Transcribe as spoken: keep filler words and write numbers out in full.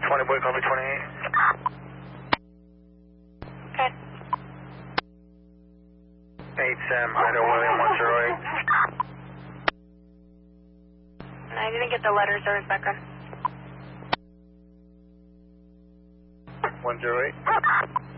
twenty boy, copy twenty-eight. Okay. eight Sam, Idaho William one zero eight. I didn't get the letter, sir. Background. one zero eight.